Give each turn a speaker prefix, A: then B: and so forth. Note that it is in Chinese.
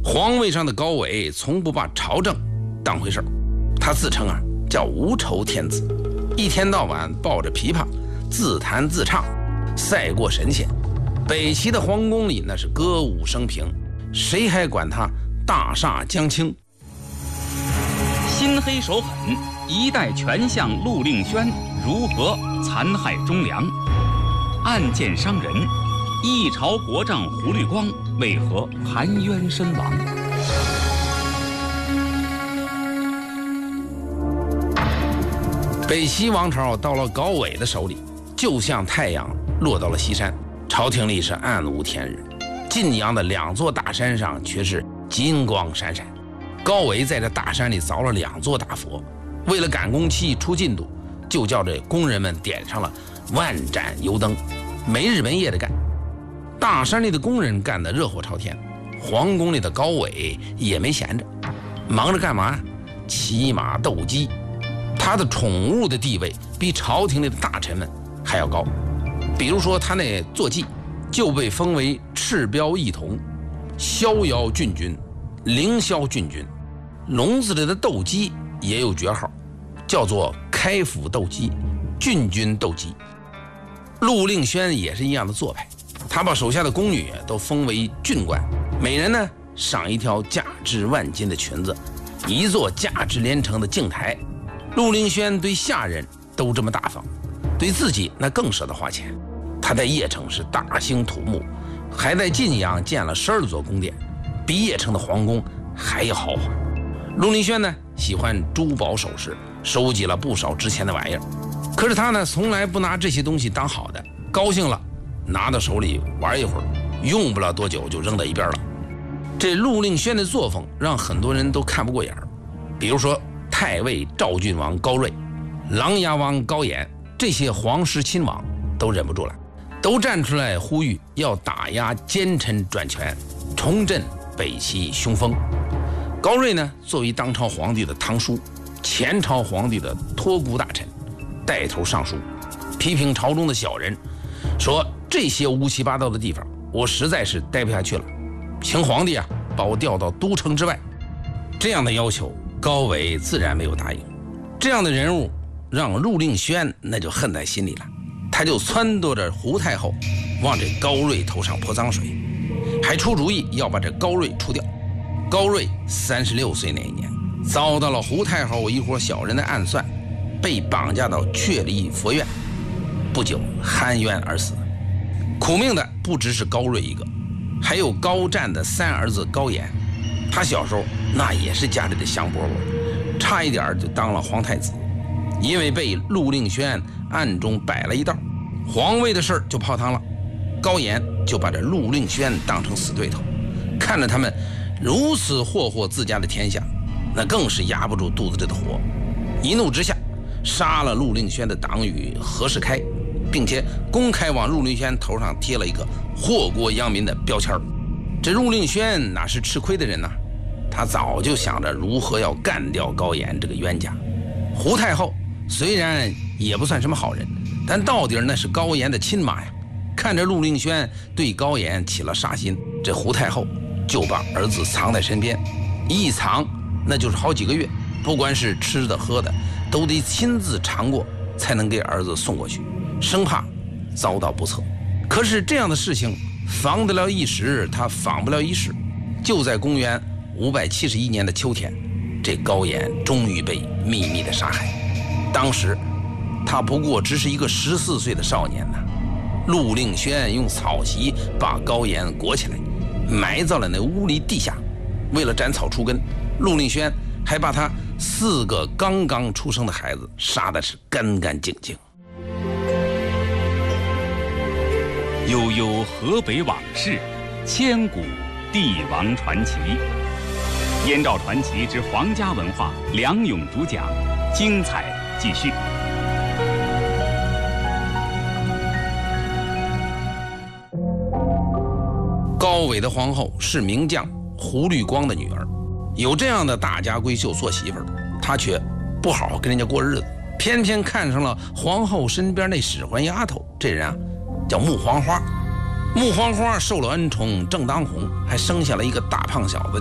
A: 皇位上的高纬从不把朝政当回事，他自称叫无愁天子，一天到晚抱着琵琶自弹自唱，赛过神仙。北齐的皇宫里那是歌舞升平，谁还管他大厦将倾？
B: 心黑手狠，一代权相陆令轩如何残害忠良？暗箭伤人，一朝国丈胡律光为何含冤身亡？
A: 北齐王朝到了高纬的手里，就像太阳落到了西山，朝廷里是暗无天日。晋阳的2座大山上却是金光闪闪。高纬在这大山里凿了2座大佛，为了赶工期出进度，就叫这工人们点上了万盏油灯，没日没夜的干。大山里的工人干得热火朝天，皇宫里的高纬也没闲着，忙着干嘛？骑马斗鸡。他的宠物的地位比朝廷里的大臣们还要高，比如说他那坐骑就被封为赤标义童、逍遥郡君、凌霄郡君。笼子里的斗鸡也有爵号，叫做开府斗鸡、郡君斗鸡。陆令轩也是一样的做派，他把手下的宫女都封为郡官，每人呢赏一条价值万金的裙子，一座价值连城的镜台。陆令轩对下人都这么大方，对自己那更舍得花钱。他在邺城是大兴土木，还在晋阳建了12座宫殿，比邺城的皇宫还要豪华。陆令轩呢喜欢珠宝首饰，收集了不少值钱的玩意儿。可是他呢从来不拿这些东西当好的，高兴了拿到手里玩一会儿，用不了多久就扔到一边了。这陆令轩的作风让很多人都看不过眼儿，比如说太尉赵郡王高睿、琅琊王高演，这些皇室亲王都忍不住了，都站出来呼吁要打压奸臣专权，重振北齐雄风。高睿呢作为当朝皇帝的堂叔，前朝皇帝的托孤大臣，带头上书批评朝中的小人，说这些乌七八糟的地方我实在是待不下去了，请皇帝把我调到都城之外。这样的要求高纬自然没有答应。这样的人物让陆令轩那就恨在心里了，他就撺掇着胡太后往这高睿头上泼脏水，还出主意要把这高睿除掉。高睿36岁那一年，遭到了胡太后一伙小人的暗算，被绑架到阙离佛院，不久酣冤而死。苦命的不只是高睿一个，还有高湛的3儿子高演。他小时候那也是家里的香饽饽，差一点就当了皇太子，因为被陆令轩暗中摆了一道，皇位的事儿就泡汤了。高演就把这陆令轩当成死对头，看着他们如此霍霍自家的天下，那更是压不住肚子里的火，一怒之下杀了陆令轩的党羽何世开，并且公开往陆令轩头上贴了一个祸国殃民的标签。这陆令轩哪是吃亏的人呢？他早就想着如何要干掉高演这个冤家。胡太后虽然也不算什么好人，但到底那是高演的亲妈呀。看着陆令轩对高演起了杀心，这胡太后就把儿子藏在身边，一藏那就是好几个月，不管是吃的喝的都得亲自尝过才能给儿子送过去，生怕遭到不测。可是这样的事情防得了一时，他防不了一世。就在公元571年的秋天，这高演终于被秘密的杀害。当时他不过只是一个14岁的少年呐。陆令轩用草席把高演裹起来，埋在了那屋里地下。为了斩草除根，陆令轩还把他4个刚刚出生的孩子杀的是干干净净。
B: 悠悠河北往事，千古帝王传奇。燕赵传奇之皇家文化，梁勇主讲，精彩继续。
A: 高纬的皇后是名将胡律光的女儿，有这样的大家闺秀做媳妇儿，她却不好好跟人家过日子，偏偏看上了皇后身边那使唤丫头。这人叫穆黄花。穆黄花受了恩宠正当红，还生下了一个大胖小子